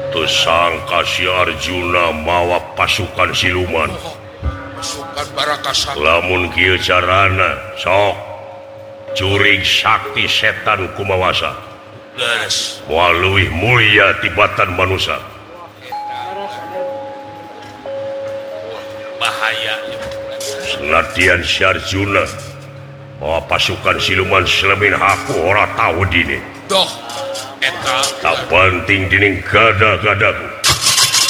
sangka si Arjuna mawa pasukan siluman lamun kieu carana sok curig sakti setan kumawasa walui mulia tibatan manusia bahaya senatian si Arjuna mawa pasukan siluman selemin aku ora tahu dini doh eta tak penting dining gada-gadaku